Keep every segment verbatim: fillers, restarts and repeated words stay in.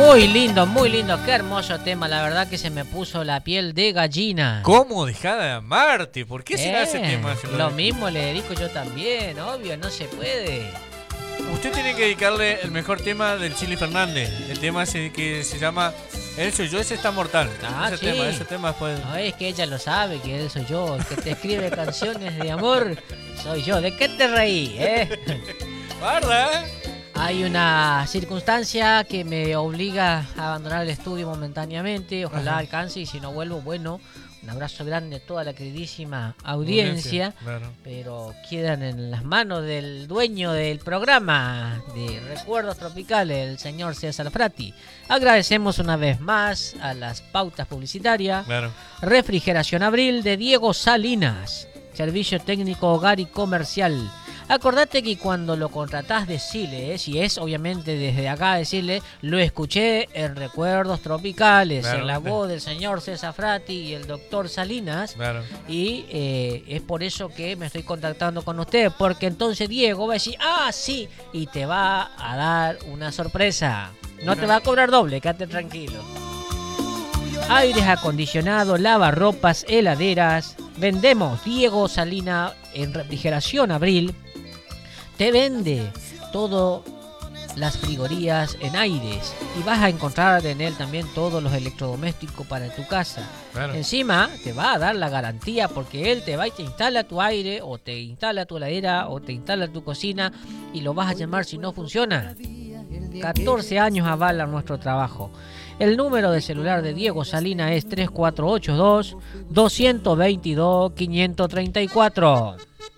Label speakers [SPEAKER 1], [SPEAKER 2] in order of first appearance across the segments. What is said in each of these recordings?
[SPEAKER 1] Muy lindo, muy lindo, qué hermoso tema, la verdad que se me puso la piel de gallina.
[SPEAKER 2] ¿Cómo dejar de amarte? ¿Por qué será
[SPEAKER 1] Eh,
[SPEAKER 2] ese tema?
[SPEAKER 1] Lo mismo le dedico yo también, obvio, no se puede.
[SPEAKER 2] Usted tiene que dedicarle el mejor tema del Chili Fernández. El tema ese que se llama Él soy yo, ese está mortal.
[SPEAKER 1] Ah,
[SPEAKER 2] ese
[SPEAKER 1] sí.
[SPEAKER 2] tema, ese tema después.
[SPEAKER 1] No, es que ella lo sabe, que él soy yo, el que te escribe canciones de amor, soy yo. ¿De qué te reí, eh?
[SPEAKER 2] Guarda, ¿eh?
[SPEAKER 1] Hay una circunstancia que me obliga a abandonar el estudio momentáneamente. Ojalá
[SPEAKER 2] Ajá.
[SPEAKER 1] alcance y si no vuelvo, bueno, un abrazo grande a toda la queridísima audiencia.
[SPEAKER 2] Audiencia, claro.
[SPEAKER 1] Pero quedan en las manos del dueño del programa de Recuerdos Tropicales, el señor César Frati. Agradecemos una vez más a las pautas publicitarias.
[SPEAKER 2] Claro.
[SPEAKER 1] Refrigeración Abril de Diego Salinas. Servicio técnico hogar y comercial. Acordate que cuando lo contratás decile, eh, si es obviamente desde acá decirle, lo escuché en Recuerdos Tropicales,
[SPEAKER 2] Claro.
[SPEAKER 1] en la voz del señor César Frati y el doctor Salinas.
[SPEAKER 2] Claro.
[SPEAKER 1] Y eh, es por eso que me estoy contactando con usted, porque entonces Diego va a decir, ah, sí, y te va a dar una sorpresa. No te va a cobrar doble, quédate tranquilo. Aires acondicionados, lavarropas, heladeras. Vendemos Diego Salina en Refrigeración Abril. Te vende todo las frigorías en aires y vas a encontrar en él también todos los electrodomésticos para tu casa.
[SPEAKER 2] Claro.
[SPEAKER 1] Encima te va a dar la garantía porque él te va y te instala tu aire o te instala tu heladera o te instala tu cocina y lo vas a llamar si no funciona. catorce años avalan nuestro trabajo. El número de celular de Diego Salina es tres cuatro ocho dos, dos dos dos, cinco tres cuatro.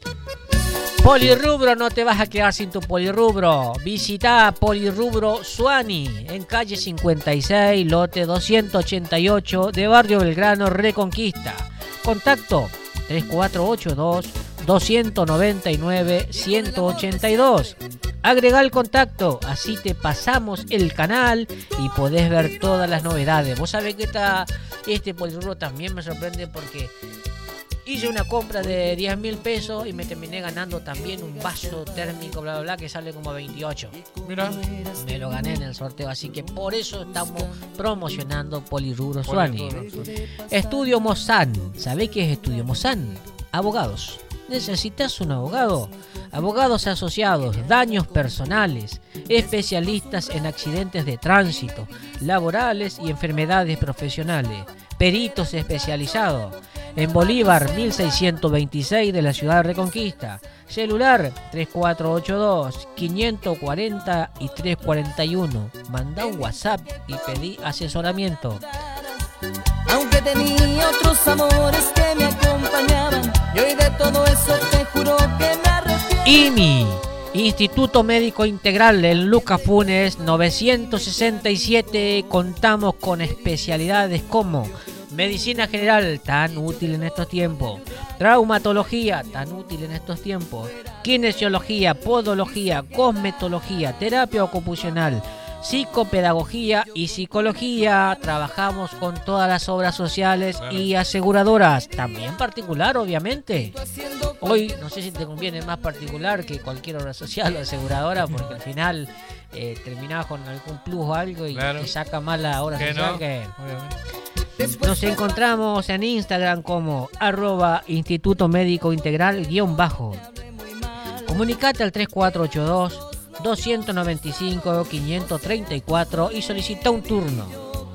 [SPEAKER 1] Polirrubro, no te vas a quedar sin tu polirrubro. Visita Polirrubro Suani en calle cincuenta y seis, lote doscientos ochenta y ocho de Barrio Belgrano, Reconquista. Contacto tres cuatro ocho dos, dos nueve nueve, uno ocho dos. Agrega el contacto, así te pasamos el canal y podés ver todas las novedades. Vos sabés que esta, este polirrubro también me sorprende porque hice una compra de diez mil pesos y me terminé ganando también un vaso térmico, bla, bla, bla, que sale como veintiocho.
[SPEAKER 2] Mira.
[SPEAKER 1] Me lo gané en el sorteo, así que por eso estamos promocionando Polirrubro Suani. Estudio Mozán. ¿Sabés qué es Estudio Mozán? Abogados. ¿Necesitas un abogado? Abogados asociados, daños personales, especialistas en accidentes de tránsito, laborales y enfermedades profesionales, peritos especializados. En Bolívar mil seiscientos veintiséis de la ciudad de Reconquista. Celular tres cuatro ocho dos, cinco cuatro cero y tres cuatro uno. Manda un WhatsApp y pedí asesoramiento.
[SPEAKER 3] Aunque tenía otros amores que me acompañaban, y hoy de todo eso te juro que me arrepiento.
[SPEAKER 1] I M I, Instituto Médico Integral en Lucas Funes novecientos sesenta y siete. Contamos con especialidades como medicina general, tan útil en estos tiempos, traumatología, tan útil en estos tiempos, kinesiología, podología, cosmetología, terapia ocupacional, psicopedagogía y psicología. Trabajamos con todas las obras sociales y aseguradoras, también particular obviamente. Hoy no sé si te conviene más particular que cualquier obra social o aseguradora, porque al final eh, terminás con algún plus o algo y
[SPEAKER 2] Claro.
[SPEAKER 1] te saca más la obra
[SPEAKER 2] Que
[SPEAKER 1] social
[SPEAKER 2] no,
[SPEAKER 1] que...
[SPEAKER 2] obviamente.
[SPEAKER 1] Nos encontramos en Instagram como arroba Instituto Médico Integral guión bajo. Comunicate al tres cuatro ocho dos, dos nueve cinco, cinco tres cuatro y solicita un turno.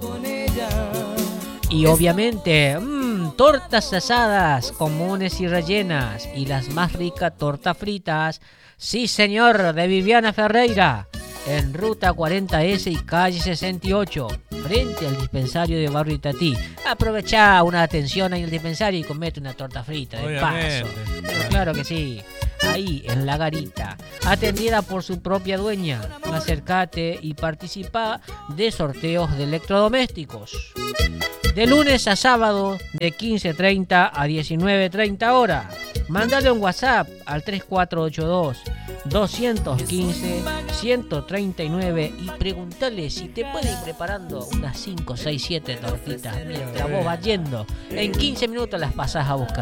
[SPEAKER 1] Y obviamente, mmm, tortas asadas comunes y rellenas y las más ricas tortas fritas. Sí señor, de Viviana Ferreira. En Ruta cuarenta ese y calle sesenta y ocho, frente al dispensario de Barrio Itatí. Aprovechá una atención ahí en el dispensario y comete una torta frita de
[SPEAKER 2] Obviamente.
[SPEAKER 1] paso. Pero claro que sí, ahí en la garita, atendida por su propia dueña. Acércate y participa de sorteos de electrodomésticos. De lunes a sábado, de quince treinta a diecinueve treinta horas. Mándale un WhatsApp al tres cuatro ocho dos, dos uno cinco, uno tres nueve y pregúntale si te puede ir preparando unas cinco, seis, siete tortitas mientras vos vas yendo. En quince minutos las pasás a buscar.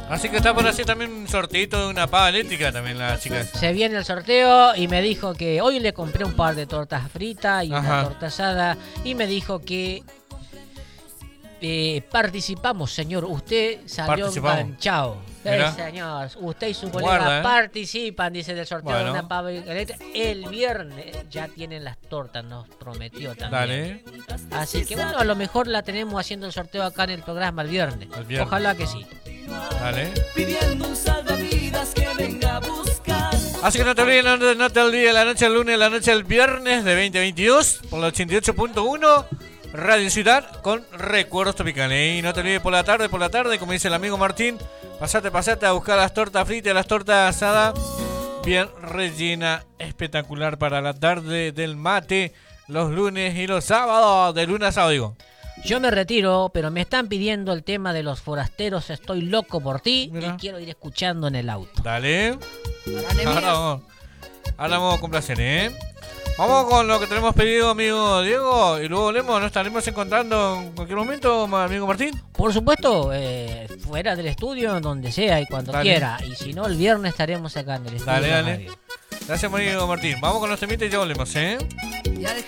[SPEAKER 2] Así que está por hacer también un sorteito de una pava eléctrica también las chicas.
[SPEAKER 1] Se viene el sorteo y me dijo que hoy le compré un par de tortas fritas y
[SPEAKER 2] Ajá.
[SPEAKER 1] una torta asada y me dijo que eh, participamos, señor. Usted salió
[SPEAKER 2] Participamos.
[SPEAKER 1] enganchado. Eh,
[SPEAKER 2] Mirá.
[SPEAKER 1] señor, usted y su colega
[SPEAKER 2] Guarda, ¿eh?
[SPEAKER 1] participan, dice, del sorteo
[SPEAKER 2] Bueno.
[SPEAKER 1] de una pava eléctrica. El viernes ya tienen las tortas, nos prometió también.
[SPEAKER 2] Dale.
[SPEAKER 1] Así que bueno, a lo mejor la tenemos haciendo el sorteo acá en el programa el viernes.
[SPEAKER 2] El viernes.
[SPEAKER 1] Ojalá que sí.
[SPEAKER 2] Dale.
[SPEAKER 3] Pidiendo un salvavidas que venga a buscar.
[SPEAKER 2] Así que no te olvides, no, no te olvides la noche del lunes, la noche del viernes de veinte veintidós por la ochenta y ocho punto uno Radio Ciudad con Recuerdos Tropicales. Y no te olvides por la tarde, por la tarde, como dice el amigo Martín, pasate, pasate a buscar las tortas fritas, las tortas asadas, bien rellena, espectacular para la tarde del mate, los lunes y los sábados, de lunes a sábado digo.
[SPEAKER 1] Yo me retiro, pero me están pidiendo el tema de Los Forasteros, Estoy loco por ti.
[SPEAKER 2] Mira.
[SPEAKER 1] Y quiero ir escuchando en el auto.
[SPEAKER 2] Dale. Ahora vamos, ahora vamos con placer, ¿eh? Vamos con lo que tenemos pedido, amigo Diego, y luego volvemos, nos estaremos encontrando en cualquier momento, amigo Martín.
[SPEAKER 1] Por supuesto, eh, fuera del estudio, donde sea y cuando
[SPEAKER 2] Dale.
[SPEAKER 1] quiera. Y si no, el viernes estaremos acá en el estudio.
[SPEAKER 2] Dale,
[SPEAKER 1] de la
[SPEAKER 2] dale.
[SPEAKER 1] radio.
[SPEAKER 2] Gracias, amigo Martín. Vamos con los temitas y ya volvemos, ¿eh?
[SPEAKER 3] Ya dejé